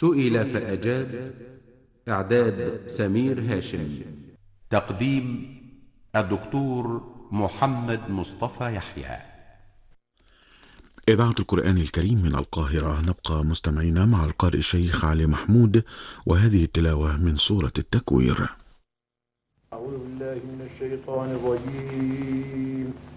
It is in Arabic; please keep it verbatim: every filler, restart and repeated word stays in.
سئل فأجاب. إعداد سمير هاشم. تقديم الدكتور محمد مصطفى يحيى. إذاعة القرآن الكريم من القاهرة. نبقى مستمعين مع القارئ الشيخ علي محمود، وهذه التلاوة من سورة التكوير. أعوذ بالله من الشيطان الرجيم.